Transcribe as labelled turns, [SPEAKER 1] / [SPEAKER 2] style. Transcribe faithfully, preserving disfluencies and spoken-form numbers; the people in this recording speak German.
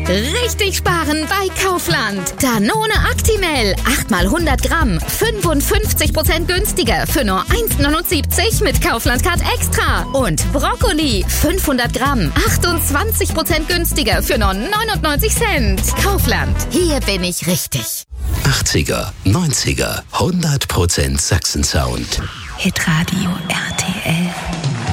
[SPEAKER 1] Richtig sparen bei Kaufland. Danone Actimel, acht mal hundert Gramm, fünfundfünfzig Prozent günstiger für nur eins neunundsiebzig mit Kaufland Card Extra. Und Brokkoli, fünfhundert Gramm, achtundzwanzig Prozent günstiger für nur neunundneunzig Cent. Kaufland, hier bin ich richtig.
[SPEAKER 2] achtziger, neunziger, hundert Prozent Sachsen-Sound.
[SPEAKER 3] Hitradio R T L.